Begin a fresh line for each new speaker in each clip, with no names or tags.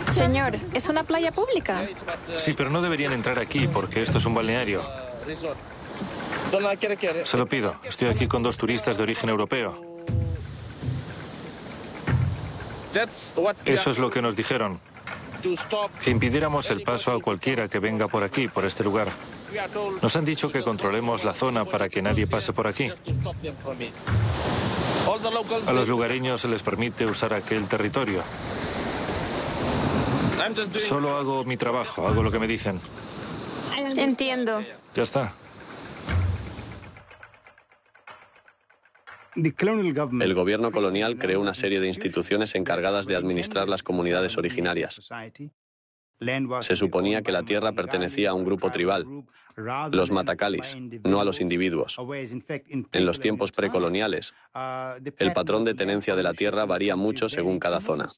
Señor, es una playa pública.
Sí, pero no deberían entrar aquí porque esto es un balneario. Se lo pido. Estoy aquí con 2 turistas de origen europeo. Eso es lo que nos dijeron. Que impidiéramos el paso a cualquiera que venga por aquí, por este lugar. Nos han dicho que controlemos la zona para que nadie pase por aquí. A los lugareños se les permite usar aquel territorio. Solo hago mi trabajo, hago lo que me dicen.
Entiendo.
Ya está.
El gobierno colonial creó una serie de instituciones encargadas de administrar las comunidades originarias. Se suponía que la tierra pertenecía a un grupo tribal, los matacalis, no a los individuos. En los tiempos precoloniales, el patrón de tenencia de la tierra varía mucho según cada zona.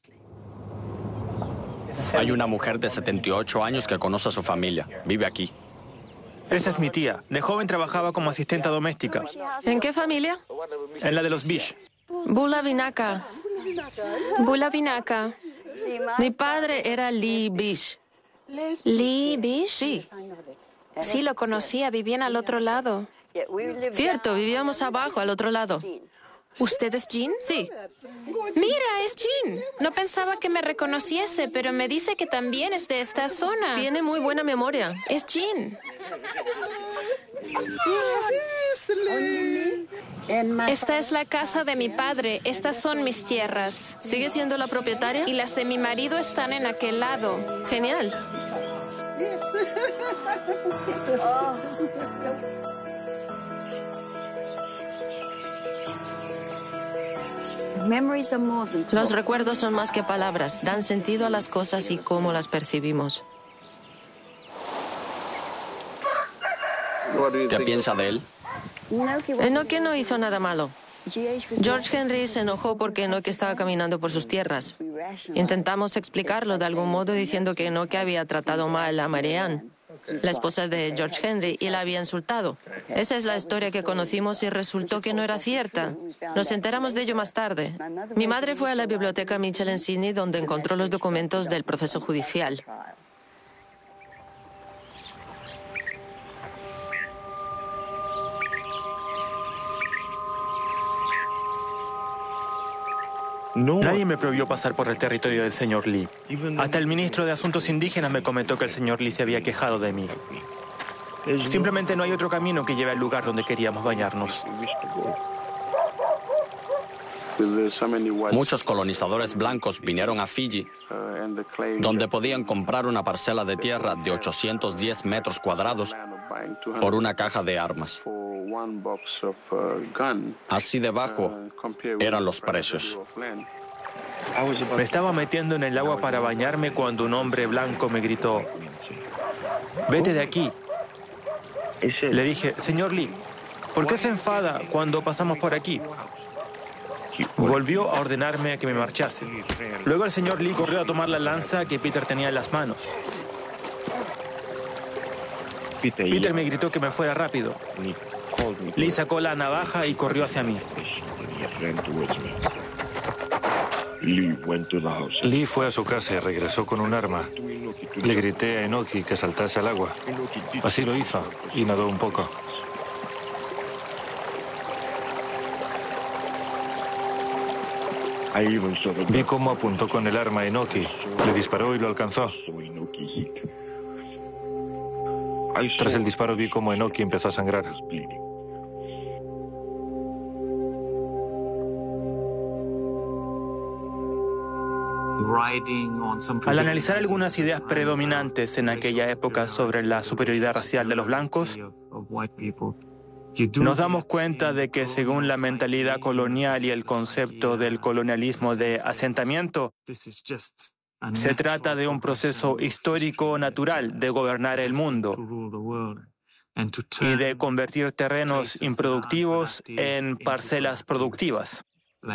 Hay una mujer de 78 años que conoce a su familia. Vive aquí.
Esa es mi tía. De joven trabajaba como asistenta doméstica.
¿En qué familia?
En la de los Bish.
Bula Vinaka.
Bula Vinaka.
Mi padre era Lee Bish.
¿Lee Bish?
Sí.
Sí, lo conocía, vivían al otro lado.
Cierto, vivíamos abajo, al otro lado.
¿Usted es Jean?
Sí.
Mira, es Jean. No pensaba que me reconociese, pero me dice que también es de esta zona.
Tiene muy buena memoria.
Es Jean. Esta es la casa de mi padre. Estas son mis tierras.
¿Sigue siendo la propietaria?
Y las de mi marido están en aquel lado.
Genial. Los recuerdos son más que palabras, dan sentido a las cosas y cómo las percibimos.
¿Qué piensa de él?
Enoch no hizo nada malo. George Henry se enojó porque Enoch estaba caminando por sus tierras. Intentamos explicarlo de algún modo diciendo que Enoch había tratado mal a Marianne, la esposa de George Henry, y la había insultado. Esa es la historia que conocimos y resultó que no era cierta. Nos enteramos de ello más tarde. Mi madre fue a la biblioteca Mitchell en Sydney donde encontró los documentos del proceso judicial.
Nadie me prohibió pasar por el territorio del señor Lee. Hasta el ministro de Asuntos Indígenas me comentó que el señor Lee se había quejado de mí. Simplemente no hay otro camino que lleve al lugar donde queríamos bañarnos.
Muchos colonizadores blancos vinieron a Fiji, donde podían comprar una parcela de tierra de 810 metros cuadrados por una caja de armas. Así de bajo eran los precios.
Me estaba metiendo en el agua para bañarme cuando un hombre blanco me gritó: «Vete de aquí». Le dije: «Señor Lee, ¿por qué se enfada cuando pasamos por aquí?». Volvió a ordenarme que me marchase. Luego el señor Lee corrió a tomar la lanza que Peter tenía en las manos. Peter me gritó que me fuera rápido. Lee sacó la navaja y corrió hacia mí.
Lee fue a su casa y regresó con un arma. Le grité a Enoki que saltase al agua. Así lo hizo y nadó un poco. Vi cómo apuntó con el arma a Enoki. Le disparó y lo alcanzó. Tras el disparo vi cómo Enoki empezó a sangrar.
Al analizar algunas ideas predominantes en aquella época sobre la superioridad racial de los blancos, nos damos cuenta de que según la mentalidad colonial y el concepto del colonialismo de asentamiento, se trata de un proceso histórico natural de gobernar el mundo y de convertir terrenos improductivos en parcelas productivas.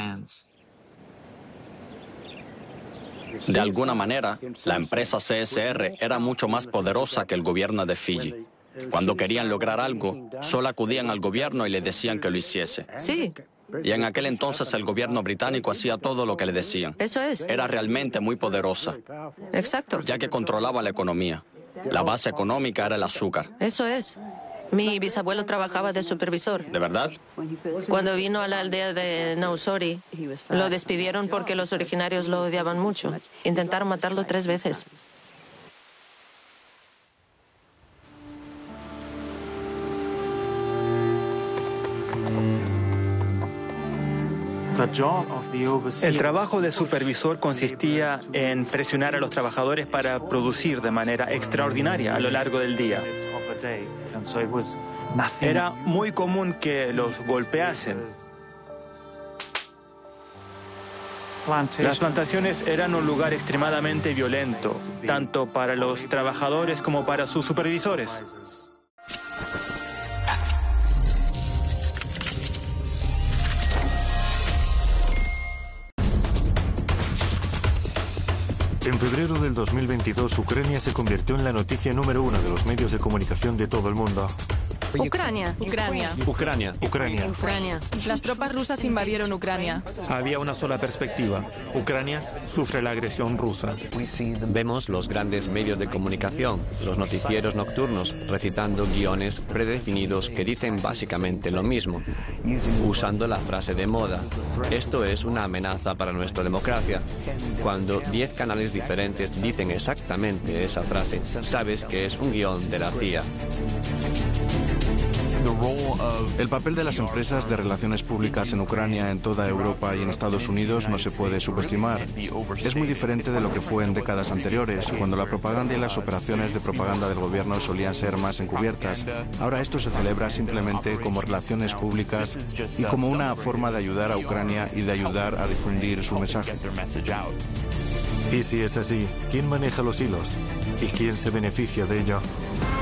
De alguna manera, la empresa CSR era mucho más poderosa que el gobierno de Fiji. Cuando querían lograr algo, solo acudían al gobierno y le decían que lo hiciese.
Sí,
Y en aquel entonces el gobierno británico hacía todo lo que le decían.
Eso es.
Era realmente muy poderosa,
Exacto.
ya que controlaba la economía. La base económica era el azúcar.
Eso es. Mi bisabuelo trabajaba de supervisor.
¿De verdad?
Cuando vino a la aldea de Nausori, lo despidieron porque los originarios lo odiaban mucho. Intentaron matarlo 3 veces.
El trabajo de supervisor consistía en presionar a los trabajadores para producir de manera extraordinaria a lo largo del día. Era muy común que los golpeasen. Las plantaciones eran un lugar extremadamente violento, tanto para los trabajadores como para sus supervisores.
En febrero del 2022, Ucrania se convirtió en la noticia número 1 de los medios de comunicación de todo el mundo.
Ucrania.
Las tropas rusas invadieron Ucrania.
Había una sola perspectiva. Ucrania sufre la agresión rusa.
Vemos los grandes medios de comunicación, los noticieros nocturnos, recitando guiones predefinidos que dicen básicamente lo mismo, usando la frase de moda. Esto es una amenaza para nuestra democracia. Cuando 10 canales diferentes dicen exactamente esa frase, sabes que es un guión de la CIA.
El papel de las empresas de relaciones públicas en Ucrania, en toda Europa y en Estados Unidos no se puede subestimar. Es muy diferente de lo que fue en décadas anteriores, cuando la propaganda y las operaciones de propaganda del gobierno solían ser más encubiertas. Ahora esto se celebra simplemente como relaciones públicas y como una forma de ayudar a Ucrania y de ayudar a difundir su mensaje.
Y si es así, ¿quién maneja los hilos? ¿Y quién se beneficia de ello?